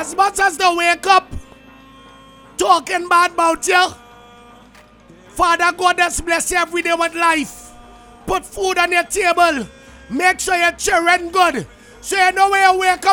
As much as they wake up talking bad about you, Father God has blessed you every day with life. Put food on your table. Make sure your children good. So you know when you wake up